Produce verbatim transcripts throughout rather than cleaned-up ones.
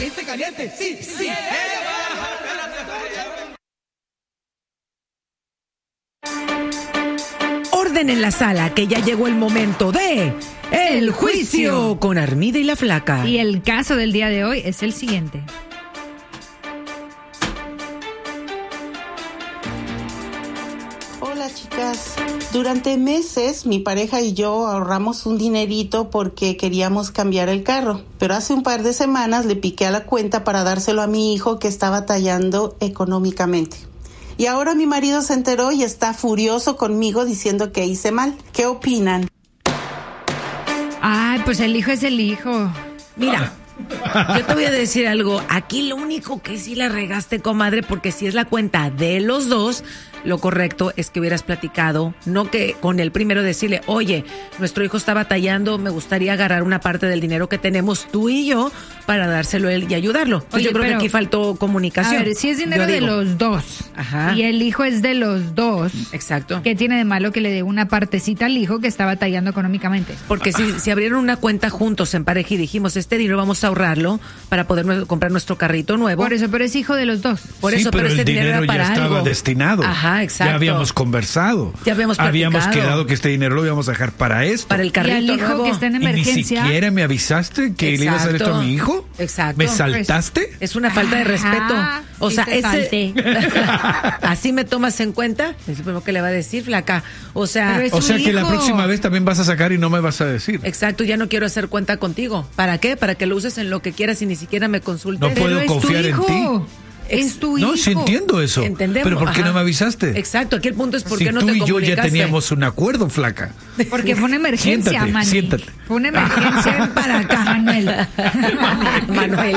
Caliente, caliente, sí, sí. Orden en la sala, que ya llegó el momento de El Juicio con Armida y la Flaca. Y el caso del día de hoy es el siguiente. Hola chicas, durante meses mi pareja y yo ahorramos un dinerito porque queríamos cambiar el carro, pero hace un par de semanas le piqué a la cuenta para dárselo a mi hijo que está batallando económicamente. Y ahora mi marido se enteró y está furioso conmigo diciendo que hice mal. ¿Qué opinan? Ay, pues el hijo es el hijo. Mira, yo te voy a decir algo. Aquí lo único que sí la regaste, comadre, porque si es la cuenta de los dos, lo correcto es que hubieras platicado, no que con el primero decirle, oye, nuestro hijo está batallando, me gustaría agarrar una parte del dinero que tenemos tú y yo para dárselo a él y ayudarlo. Entonces, Oye, yo creo pero, que aquí faltó comunicación. A ver, si es dinero de los dos, ajá, y el hijo es de los dos, exacto, ¿qué tiene de malo que le dé una partecita al hijo que está batallando económicamente? Porque si, si abrieron una cuenta juntos en pareja y dijimos, este dinero vamos a ahorrarlo para poder nu- comprar nuestro carrito nuevo. Por eso, pero es hijo de los dos. Por sí, eso, pero, pero el este dinero, dinero era para ya estaba algo. destinado. Ajá, exacto. Ya habíamos conversado. Ya habíamos platicado. Habíamos quedado que este dinero lo íbamos a dejar para esto. Para el carrito y al hijo nuevo. que está en ¿Y ni emergencia. siquiera me avisaste que le ibas a hacer esto a mi hijo? Exacto. ¿Me saltaste? Es una falta de respeto. Ajá, O sí sea, te ese... ¿Así me tomas en cuenta? Es lo primero que le va a decir, Flaca. O sea... Pero es O su sea que la hijo. próxima vez también vas a sacar y no me vas a decir. Exacto, ya no quiero hacer cuenta contigo. ¿Para qué? Para que lo uses en lo que quieras y ni siquiera me consultes. No puedo Pero es tu confiar en hijo. ti. Es tu hijo. No, sí entiendo eso. Entendemos. Pero ¿por qué Ajá. no me avisaste? Exacto, aquí el punto es por Si qué no tú te y yo comunicaste. ya teníamos un acuerdo, Flaca. Porque fue una emergencia, Siéntate, Manny. siéntate. Fue una emergencia. Ven para acá, Manuel. Manuel. Manuel.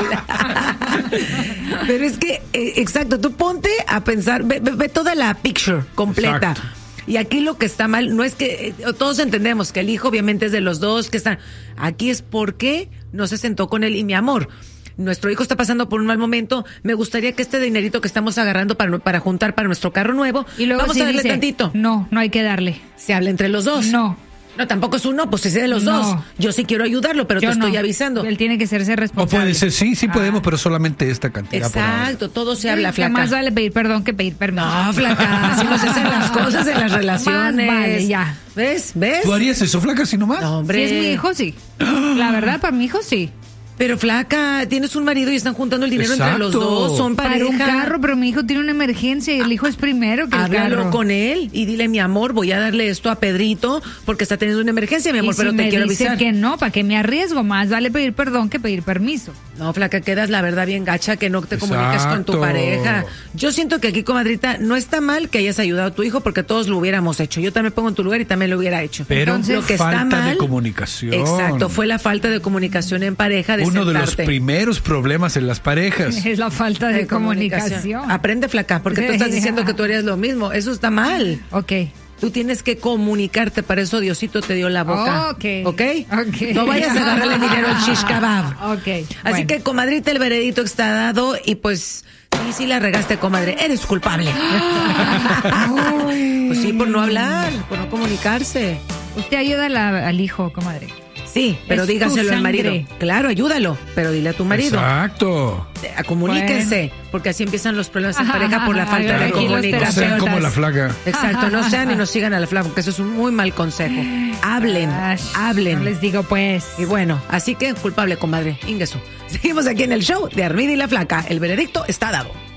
Pero es que, eh, exacto, tú ponte a pensar, ve, ve, ve toda la picture completa. Exacto. Y aquí lo que está mal no es que, eh, todos entendemos que el hijo obviamente es de los dos, que están, aquí es porque no se sentó con él y mi amor. Nuestro hijo está pasando por un mal momento. Me gustaría que este dinerito que estamos agarrando para, para juntar para nuestro carro nuevo, Y luego vamos sí a darle dice, tantito. No, no hay que darle. Se habla entre los dos. No. No, tampoco es uno, pues es de los No. dos. Yo sí quiero ayudarlo, pero Yo te estoy no. avisando. Él tiene que serse O responsable. puede ser, sí, sí podemos, Ah. pero solamente esta cantidad por ahora. Exacto, todo se habla, Que Flaca. más vale pedir perdón que pedir permiso. No, Flaca, así no se hacen las cosas en las relaciones. Más vale, ya. ¿Ves? ¿Ves? ¿Tú harías eso, Flaca, si nomás? No, Si hombre. es mi hijo, sí. La verdad, para mi hijo, sí. Pero, Flaca, tienes un marido y están juntando el dinero entre los Exacto. dos. Son pareja. Para un carro, pero mi hijo tiene una emergencia y el hijo es primero que el Háblalo carro. con él y dile, mi amor, voy a darle esto a Pedrito porque está teniendo una emergencia, mi amor, y pero si te me quiero dice avisar. que no, ¿para qué me arriesgo? Más vale pedir perdón que pedir permiso. No, Flaca, quedas la verdad bien gacha que no te Exacto. comuniques con tu pareja. Yo siento que aquí, comadrita, no está mal que hayas ayudado a tu hijo porque todos lo hubiéramos hecho. Yo también me pongo en tu lugar y también lo hubiera hecho. Pero Entonces, lo que falta está mal, de comunicación. Exacto, fue la falta de comunicación en pareja, de Uno de los sentarte. primeros problemas en las parejas. Es la falta de, comunicación. Aprende, Flaca, porque tú estás diciendo que tú harías lo mismo. Eso está mal. Ok. Tú tienes que comunicarte, para eso Diosito te dio la boca. Ok. ¿Ok? Ok. No vayas a agarrarle dinero al shish kebab. Ok. Así bueno. que, comadrita, el veredicto está dado y pues, sí, sí la regaste, comadre. Eres culpable. Pues sí, por no hablar, por no comunicarse. Usted ayuda a la- al hijo, comadre. Sí, pero Es tu dígaselo al marido. sangre. Claro, ayúdalo, pero dile a tu marido. Exacto. Eh, Comuníquense, porque así empiezan los problemas en pareja por la falta de Aquí los No comunicación. sean como la Flaca. Exacto, no sean y no sigan a la Flaca, porque eso es un muy mal consejo. Hablen, Ash, hablen. No les digo, pues. Y bueno, así que culpable, comadre. Ingesu. Seguimos aquí en el show de Armida y la Flaca. El veredicto está dado.